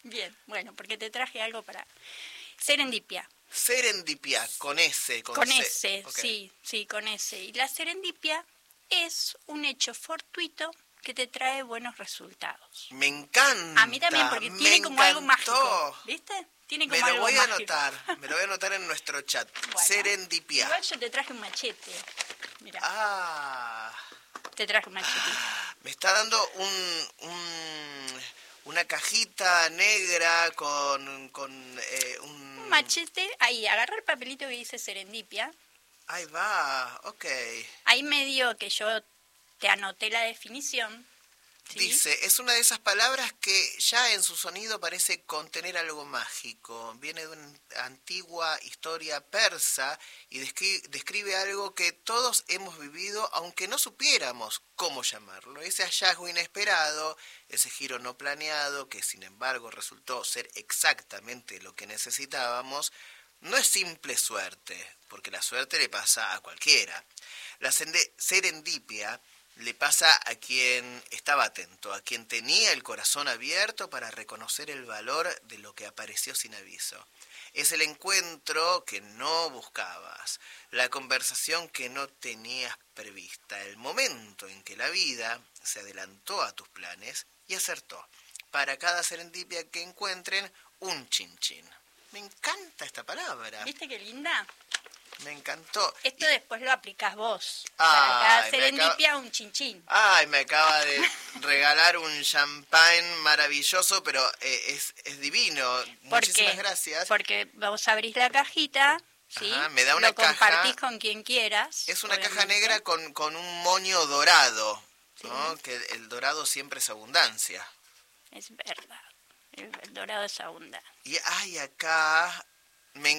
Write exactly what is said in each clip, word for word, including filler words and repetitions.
Bien, bueno, porque te traje algo para serendipia. Serendipia, con S, con, Con C. S, Okay. sí, sí, con S. Y la serendipia es un hecho fortuito que te trae buenos resultados. Me encanta. A mí también, porque me tiene como encantó. algo mágico, ¿viste? Tiene como me lo algo voy mágico. a anotar, me lo voy a anotar en nuestro chat. Bueno, Serendipia. Igual yo te traje un machete. Mirá, Ah, te traje un machetito. me está dando un, un una cajita negra con, con eh, un... Un machete, ahí, agarra el papelito que dice serendipia. Ahí va, ok. Ahí medio que yo te anoté la definición. ¿Sí? Dice, es una de esas palabras que ya en su sonido parece contener algo mágico. Viene de una antigua historia persa y descri- describe algo que todos hemos vivido, aunque no supiéramos cómo llamarlo. Ese hallazgo inesperado, ese giro no planeado, que sin embargo resultó ser exactamente lo que necesitábamos, no es simple suerte, porque la suerte le pasa a cualquiera. La sende- serendipia le pasa a quien estaba atento, a quien tenía el corazón abierto para reconocer el valor de lo que apareció sin aviso. Es el encuentro que no buscabas, la conversación que no tenías prevista, el momento en que la vida se adelantó a tus planes y acertó. Para cada serendipia que encuentren, un chinchín. Me encanta esta palabra. ¿Viste qué linda? Me encantó. Esto Y... después lo aplicás vos. Ay, Para cada me serendipia acaba- un chinchín. Ay, me acaba de regalar un champagne maravilloso, pero eh, es, es divino. ¿Por Muchísimas qué? gracias. Porque vos abrís la cajita, ¿sí? Ajá, me da una lo compartís caja- con quien quieras. Es una caja obviamente. negra con, con un moño dorado, ¿no? Sí. Que el dorado siempre es abundancia. Es verdad. El, el dorado es abundante. Y ay, acá me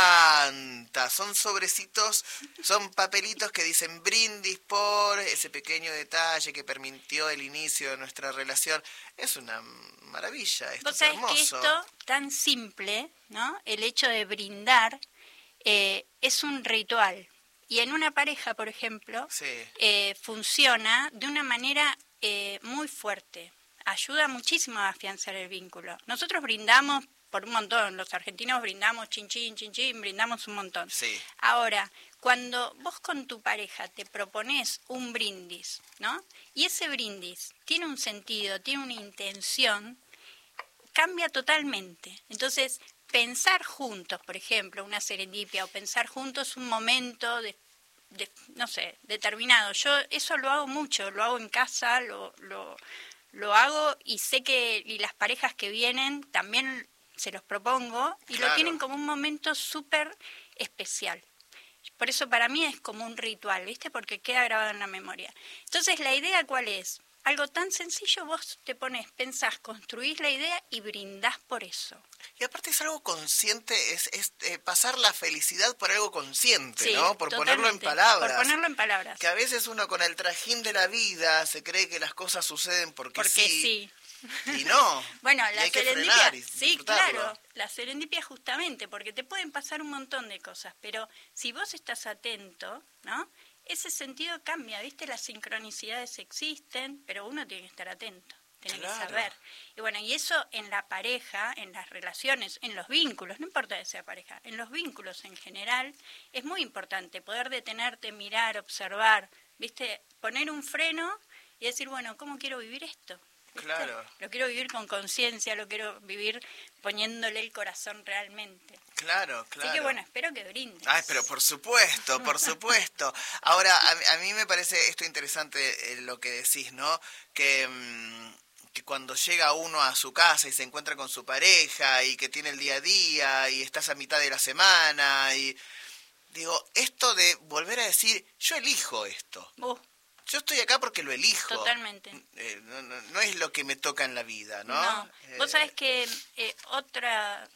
encanta. Son sobrecitos, son papelitos que dicen brindis por ese pequeño detalle que permitió el inicio de nuestra relación. Es una maravilla, esto Vos es sabés hermoso. que esto tan simple, ¿no? El hecho de brindar eh, es un ritual. Y en una pareja, por ejemplo, Sí. eh, funciona de una manera eh, muy fuerte. Ayuda muchísimo a afianzar el vínculo. Nosotros brindamos por un montón, los argentinos brindamos chin chin, chin chin, brindamos un montón. Sí. Ahora, cuando vos con tu pareja te propones un brindis, ¿no? Y ese brindis tiene un sentido, tiene una intención, cambia totalmente. Entonces, pensar juntos, por ejemplo, una serendipia, o pensar juntos un momento de, de no sé, determinado. Yo eso lo hago mucho, lo hago en casa, lo, lo, lo hago y sé que y las parejas que vienen también se los propongo y Claro. lo tienen como un momento súper especial. Por eso para mí es como un ritual, ¿viste? Porque queda grabado en la memoria. Entonces, ¿la idea cuál es? Algo tan sencillo, vos te pones, pensás, construís la idea y brindás por eso. Y aparte es algo consciente, es, es eh, pasar la felicidad por algo consciente, Sí, ¿no? Por ponerlo en totalmente, palabras. Por ponerlo en palabras. Que a veces uno con el trajín de la vida se cree que las cosas suceden porque, Porque sí. sí. Y no. Bueno, y la hay que serendipia, frenar y sí, disfrutarlo. claro, la serendipia justamente, porque te pueden pasar un montón de cosas, pero si vos estás atento, ¿no? Ese sentido cambia, ¿viste? Las sincronicidades existen, pero uno tiene que estar atento, tiene Claro. que saber. Y bueno, y eso en la pareja, en las relaciones, en los vínculos, no importa que sea pareja, en los vínculos en general, es muy importante poder detenerte, mirar, observar, ¿viste? Poner un freno y decir, bueno, ¿cómo quiero vivir esto? ¿Viste? Claro. Lo quiero vivir con conciencia, lo quiero vivir poniéndole el corazón realmente. Claro, claro. Así que bueno, espero que brindes. Ay, pero por supuesto, por supuesto. Ahora, a, mí- a mí me parece esto interesante eh, lo que decís, ¿no? Que, mm, que cuando llega uno a su casa y se encuentra con su pareja y que tiene el día a día y estás a mitad de la semana y... Digo, esto de volver a decir, yo elijo esto. Uh, Yo estoy acá porque lo elijo. Totalmente. Eh, no, no, no es lo que me toca en la vida, ¿no? No, Eh, vos sabés que eh, otra,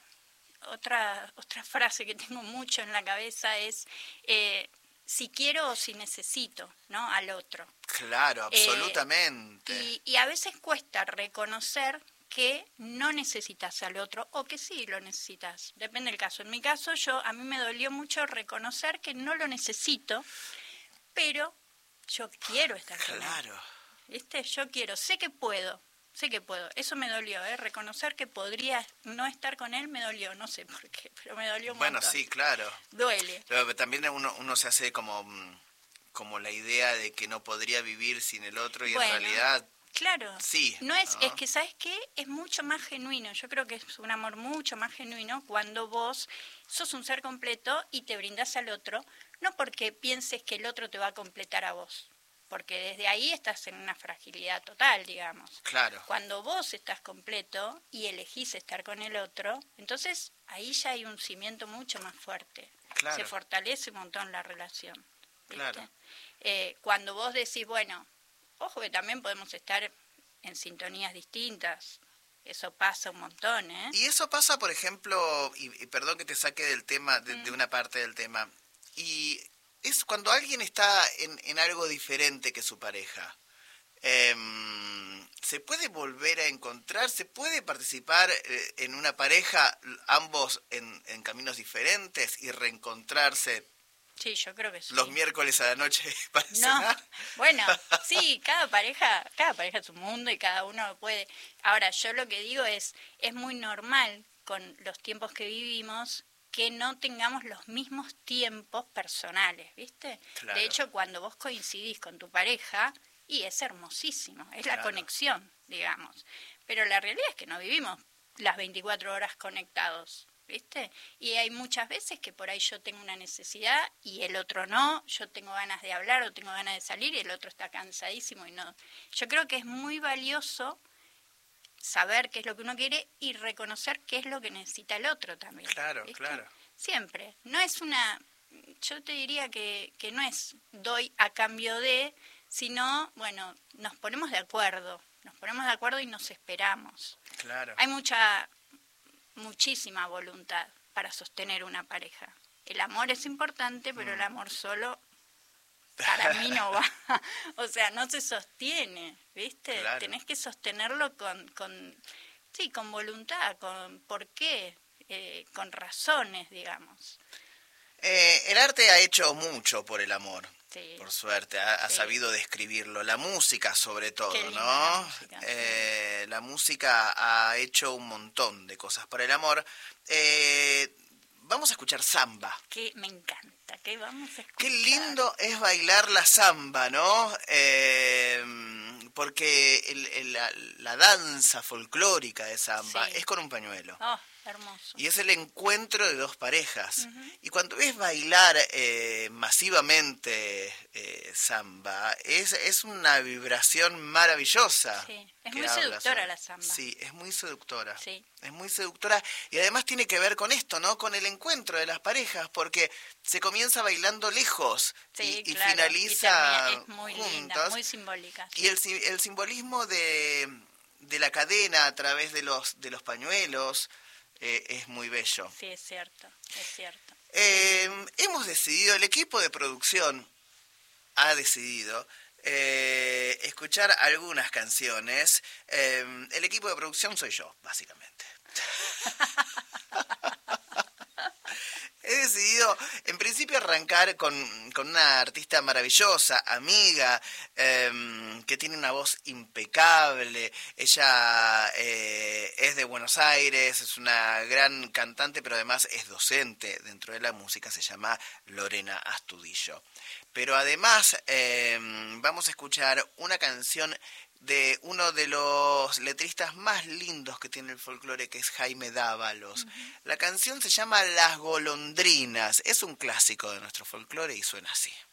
otra, otra frase que tengo mucho en la cabeza es eh, si quiero o si necesito, ¿no? Al otro. Claro, absolutamente. Eh, y, y a veces cuesta reconocer que no necesitas al otro o que sí lo necesitas. Depende del caso. En mi caso, yo a mí me dolió mucho reconocer que no lo necesito, pero yo quiero estar con él. Claro. ¿Viste? Yo quiero, sé que puedo, sé que puedo. Eso me dolió, ¿eh? Reconocer que podría no estar con él me dolió, no sé por qué, pero me dolió un Bueno, montón. sí, claro. Duele. Pero también uno, uno se hace como, como la idea de que no podría vivir sin el otro y Bueno, en realidad... Claro, Sí, no es, ¿no? es que, ¿sabes qué? Es mucho más genuino, yo creo que es un amor mucho más genuino cuando vos sos un ser completo y te brindás al otro, no porque pienses que el otro te va a completar a vos, porque desde ahí estás en una fragilidad total, digamos. Claro. Cuando vos estás completo y elegís estar con el otro, entonces ahí ya hay un cimiento mucho más fuerte, Claro. se fortalece un montón la relación, ¿viste? Claro. Eh, cuando vos decís, bueno... Ojo que también podemos estar en sintonías distintas. Eso pasa un montón, ¿eh? Y eso pasa, por ejemplo, y, y perdón que te saque del tema, de, mm. de una parte del tema, y es cuando alguien está en, en algo diferente que su pareja. Eh, ¿Se puede volver a encontrar? ¿Se puede participar eh, en una pareja, ambos en, en caminos diferentes y reencontrarse? Sí, yo creo que sí. Los miércoles a la noche para No, cenar. Bueno, sí, cada pareja, cada pareja es un mundo y cada uno puede. Ahora, yo lo que digo es, es muy normal con los tiempos que vivimos que no tengamos los mismos tiempos personales, ¿viste? Claro. De hecho, cuando vos coincidís con tu pareja, y es hermosísimo, es Claro. la conexión, digamos. Pero la realidad es que no vivimos las veinticuatro horas conectados, ¿viste? Y hay muchas veces que por ahí yo tengo una necesidad y el otro no, yo tengo ganas de hablar o tengo ganas de salir y el otro está cansadísimo y no. Yo creo que es muy valioso saber qué es lo que uno quiere y reconocer qué es lo que necesita el otro también. Claro, ¿viste? claro. Siempre. No es una... Yo te diría que, que no es doy a cambio de, sino, bueno, nos ponemos de acuerdo. Nos ponemos de acuerdo y nos esperamos. Claro. Hay mucha... muchísima voluntad para sostener una pareja. El amor es importante, pero mm. el amor solo para mí no va. O sea, no se sostiene, ¿viste? Claro. Tenés que sostenerlo con, con, sí, con voluntad, con por qué, eh, con razones, digamos. Eh, el arte ha hecho mucho por el amor. Sí. Por suerte, ha, ha sí. sabido describirlo. La música, sobre todo, Qué linda ¿no? La música, eh, sí. la música ha hecho un montón de cosas por el amor. Eh, vamos a escuchar samba. Que me encanta, que vamos a escuchar. Qué lindo es bailar la samba, ¿no? Eh, porque el, el, la, la danza folclórica de samba sí. es con un pañuelo. Oh, hermoso. Y es el encuentro de dos parejas. Uh-huh. Y cuando ves bailar eh, masivamente eh, samba, es, es una vibración maravillosa. Sí, es muy seductora sobre... la samba. Sí, es muy seductora. Sí. Es muy seductora. Y además tiene que ver con esto, ¿no? Con el encuentro de las parejas, porque se comienza bailando lejos sí, y, y claro. finaliza y es muy juntas. linda, muy simbólica. Sí. Y el, el simbolismo de, de la cadena a través de los, de los pañuelos... Eh, es muy bello. Sí, es cierto, es cierto. Eh, hemos decidido, el equipo de producción ha decidido eh, escuchar algunas canciones. Eh, el equipo de producción soy yo, básicamente. He decidido, en principio, arrancar con, con una artista maravillosa, amiga, eh, que tiene una voz impecable. Ella eh, es de Buenos Aires, es una gran cantante, pero además es docente dentro de la música, se llama Lorena Astudillo. Pero además eh, vamos a escuchar una canción de uno de los letristas más lindos que tiene el folclore, que es Jaime Dávalos. Uh-huh. La canción se llama Las Golondrinas, es un clásico de nuestro folclore y suena así.